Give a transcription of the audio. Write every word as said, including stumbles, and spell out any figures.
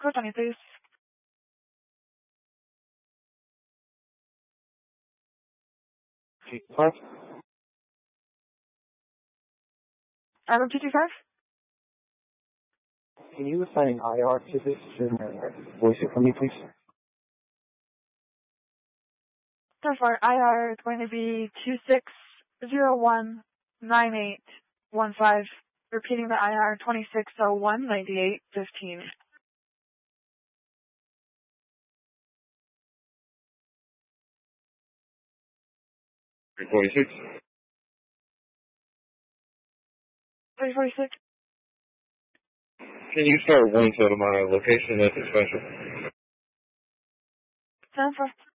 Code twenty, please. Five. Adam two two five? Can you assign an I R to this and voice it for me, please? So far, I R is going to be two six zero one nine eight one five. Repeating the I R twenty-six oh one ninety-eight fifteen. three forty-six. three forty-six. Can you start one to my location at the special? ten four.